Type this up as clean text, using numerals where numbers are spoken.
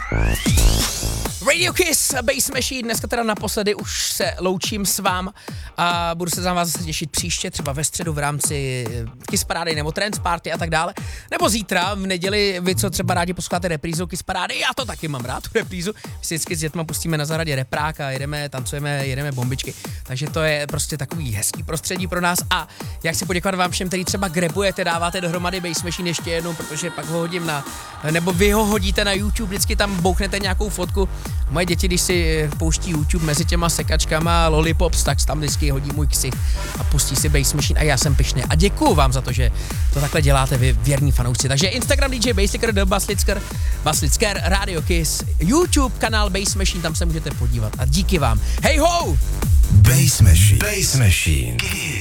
Radio Kiss, Bass Machine, dneska teda naposledy už se loučím s vám a budu se za vás zase těšit příště, třeba ve středu v rámci Kiss Parády nebo Trance Party a tak dále, nebo zítra v neděli, vy co třeba rádi posloucháte reprízu Kiss Parády, já to taky mám rád, tu reprízu, si vždycky s dětma pustíme na zahradě reprák a jedeme, tancujeme, jedeme bombičky, takže to je prostě takový hezký prostředí pro nás a jak si poděkovat vám všem, který třeba grebujete, dáváte dohromady Bass Machine ještě jednou, protože pak ho hodím nebo vy ho hodíte na YouTube, vždycky tam bouchnete nějakou fotku. Moje děti, když si pouští YouTube mezi těma sekačkama Lollipops, tak tam vždycky hodí můj ksich a pustí si Bass Machine a já jsem pyšný. A děkuju vám za to, že to takhle děláte vy věrní fanoušci. Takže Instagram DJ Basslicker, The Basslicker, Radio Kiss, YouTube kanál Bass Machine, tam se můžete podívat. A díky vám. Hej ho! Bass Machine.